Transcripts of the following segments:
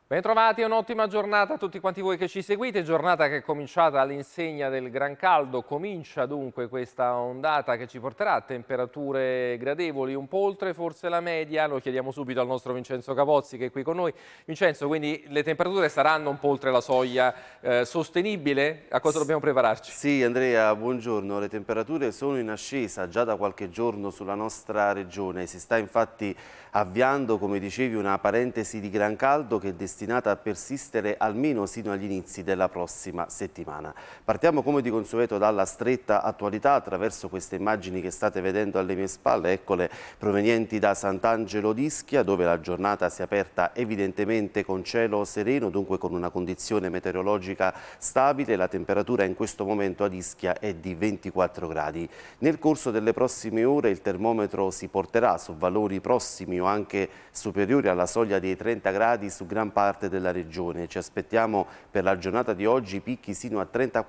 Bentrovati, un'ottima giornata a tutti quanti voi che ci seguite, giornata che è cominciata all'insegna del gran caldo, comincia dunque questa ondata che ci porterà a temperature gradevoli, un po' oltre forse la media, lo chiediamo subito al nostro Vincenzo Capozzi che è qui con noi. Vincenzo, quindi le temperature saranno un po' oltre la soglia sostenibile? A cosa dobbiamo prepararci? Sì, Andrea, buongiorno. Le temperature sono in ascesa già da qualche giorno sulla nostra regione. Si sta infatti avviando, come dicevi, una parentesi di gran caldo che è destinata a persistere almeno sino agli inizi della prossima settimana. Partiamo come di consueto dalla stretta attualità attraverso queste immagini che state vedendo alle mie spalle, eccole provenienti da Sant'Angelo d'Ischia, dove la giornata si è aperta evidentemente con cielo sereno, dunque con una condizione meteorologica stabile. La temperatura in questo momento ad Ischia è di 24 gradi. Nel corso delle prossime ore il termometro si porterà su valori prossimi o anche superiori alla soglia dei 30 gradi su gran parte della regione. Ci aspettiamo per la giornata di oggi picchi sino a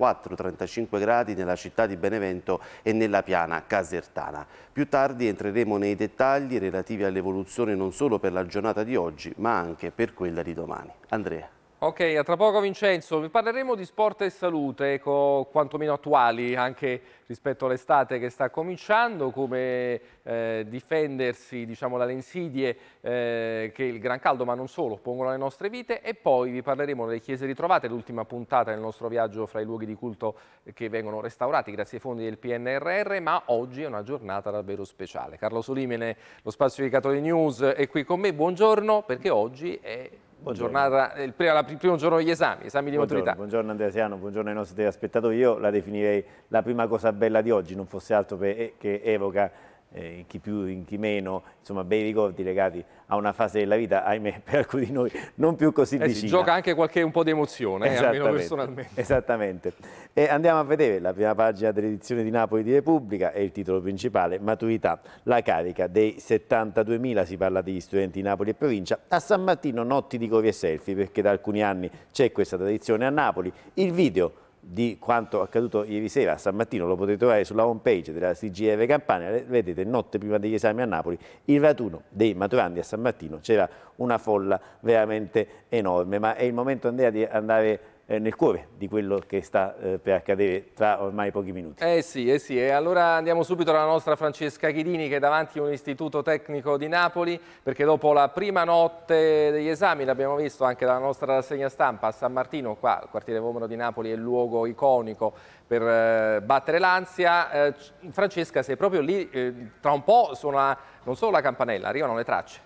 34-35 gradi nella città di Benevento e nella piana casertana. Più tardi entreremo nei dettagli relativi all'evoluzione non solo per la giornata di oggi ma anche per quella di domani. Andrea. Ok, a tra poco Vincenzo, vi parleremo di sport e salute, quantomeno attuali anche rispetto all'estate che sta cominciando, come difendersi diciamo, dalle insidie che il gran caldo, ma non solo, pongono alle nostre vite, e poi vi parleremo delle chiese ritrovate, l'ultima puntata del nostro viaggio fra i luoghi di culto che vengono restaurati grazie ai fondi del PNRR, ma oggi è una giornata davvero speciale. Carlo Solimene, lo spazio di Cattolic News, è qui con me, buongiorno, perché oggi è... giornata, il primo giorno degli esami di maturità. Buongiorno Andrea Siano, buongiorno ai nostri telespettatori. Io la definirei la prima cosa bella di oggi, non fosse altro che evoca in chi più, in chi meno, insomma, bei ricordi legati a una fase della vita, ahimè, per alcuni di noi non più così vicina. Si gioca anche un po' di emozione, almeno personalmente. Esattamente. E andiamo a vedere la prima pagina dell'edizione di Napoli di Repubblica e il titolo principale, maturità, la carica dei 72.000, si parla degli studenti di Napoli e provincia. A San Martino notti di cori e selfie, perché da alcuni anni c'è questa tradizione a Napoli. Il video di quanto accaduto ieri sera a San Martino lo potete trovare sulla home page della CGR Campania. Vedete, notte prima degli esami a Napoli, il raduno dei maturandi a San Martino, c'era una folla veramente enorme, ma è il momento, Andrea, di andare nel cuore di quello che sta per accadere tra ormai pochi minuti. Sì, e allora andiamo subito alla nostra Francesca Chidini che è davanti a un istituto tecnico di Napoli, perché dopo la prima notte degli esami, l'abbiamo visto anche dalla nostra rassegna stampa a San Martino, qua il quartiere Vomero di Napoli è il luogo iconico per battere l'ansia. Francesca, sei proprio lì, tra un po' suona non solo la campanella, arrivano le tracce.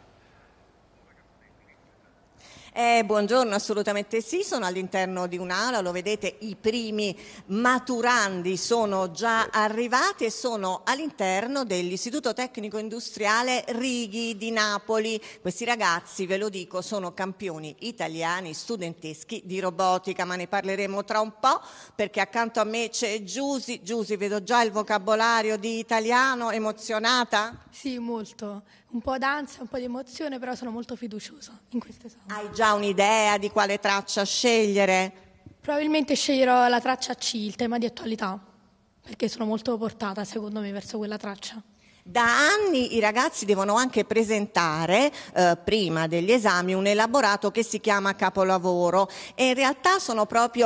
Buongiorno, assolutamente sì, sono all'interno di un'aula, lo vedete, i primi maturandi sono già arrivati e sono all'interno dell'Istituto Tecnico Industriale Righi di Napoli. Questi ragazzi, ve lo dico, sono campioni italiani studenteschi di robotica, ma ne parleremo tra un po', perché accanto a me c'è Giusy. Giusy, vedo già il vocabolario di italiano, emozionata? Sì, molto. Un po' d'ansia, un po' di emozione, però sono molto fiduciosa in questo esame. Hai già un'idea di quale traccia scegliere? Probabilmente sceglierò la traccia C, il tema di attualità, perché sono molto portata, secondo me, verso quella traccia. Da anni i ragazzi devono anche presentare, prima degli esami, un elaborato che si chiama capolavoro, e in realtà sono proprio